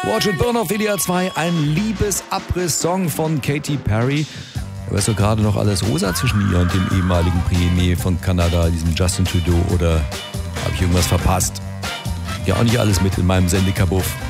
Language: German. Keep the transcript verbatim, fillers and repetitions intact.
Watch It Burn auf W D R zwei, ein Liebesabriss-Song von Katy Perry. Aber ist so gerade noch alles rosa zwischen ihr und dem ehemaligen Premier von Kanada, diesem Justin Trudeau, oder habe ich irgendwas verpasst? Ja, auch nicht alles mit in meinem Sendekabuff.